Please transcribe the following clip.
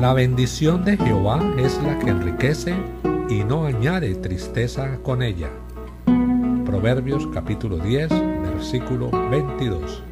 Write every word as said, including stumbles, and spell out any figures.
La bendición de Jehová es la que enriquece y no añade tristeza con ella. Proverbios capítulo diez, versículo veintidós.